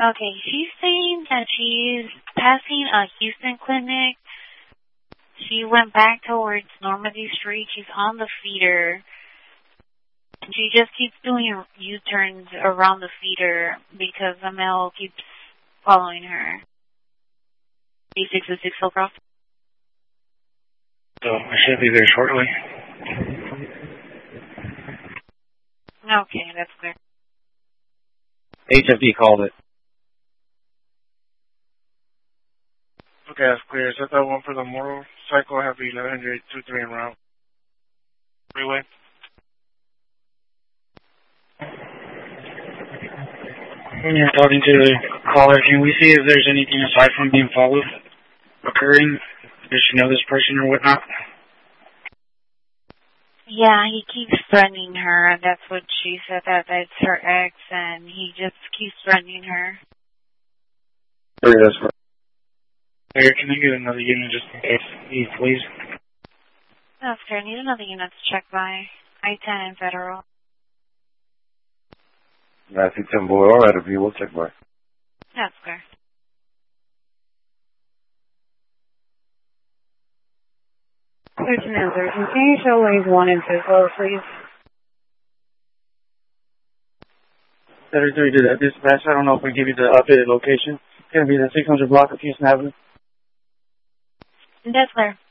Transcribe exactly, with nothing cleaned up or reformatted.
Okay, she's saying that she's passing a Houston clinic. She went back towards Normandy Street. She's on the feeder. She just keeps doing U-turns around the feeder because the male keeps following her. B six oh six Hillcroft. So I should be there shortly. Okay, that's clear. H F D called it. Okay, that's clear. Is that the one for the motorcycle? I have eleven hundred two three en route. Freeway. When you're talking to the caller, can we see if there's anything aside from being followed occurring? Does she know this person or whatnot? Yeah, he keeps threatening her. That's what she said, that that's her ex, and he just keeps threatening her. Three, that's right. Here, can I get another unit just in case, please? That's fair. I need another unit to check by I ten and Federal. Matthew ten Boyle, out of you, we'll check by. That's fair. Thirteen and thirteen. Can you show lanes one and two, close, please? thirty-three to that dispatch. I don't know if we give you the updated location. It's going to be the six hundred block of Houston Avenue. That's clear.